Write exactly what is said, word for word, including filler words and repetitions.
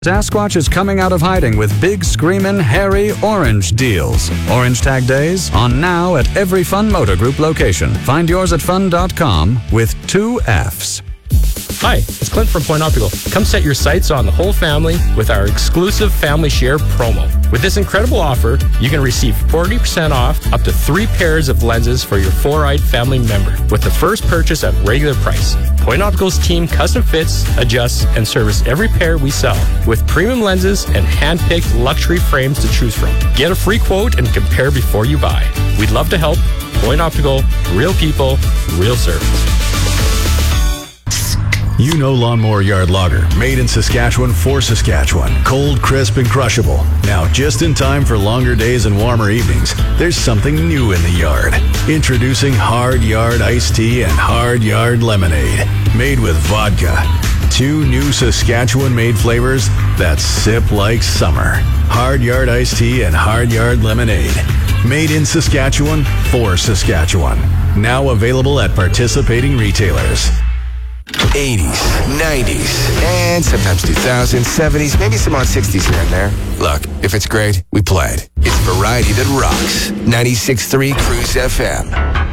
Sasquatch is coming out of hiding with big, screamin', hairy orange deals. Orange Tag Days on now at every Fun Motor Group location. Find yours at fun dot com with two F's. Hi, it's Clint from Point Optical. Come set your sights on the whole family with our exclusive Family Share promo. With this incredible offer, you can receive forty percent off up to three pairs of lenses for your four-eyed family member with the first purchase at regular price. Point Optical's team custom fits, adjusts, and service every pair we sell with premium lenses and hand-picked luxury frames to choose from. Get a free quote and compare before you buy. We'd love to help. Point Optical, real people, real service. You know Lawnmower Yard Lager, made in Saskatchewan for Saskatchewan. Cold, crisp, and crushable. Now, just in time for longer days and warmer evenings, there's something new in the yard. Introducing Hard Yard Iced Tea and Hard Yard Lemonade. Made with vodka. Two new Saskatchewan-made flavors that sip like summer. Hard Yard Iced Tea and Hard Yard Lemonade. Made in Saskatchewan for Saskatchewan. Now available at participating retailers. eighties, nineties, and sometimes two thousands, seventies, maybe some odd sixties here and there. Look, if it's great, we play it. It's variety that rocks. ninety-six point three Cruise F M.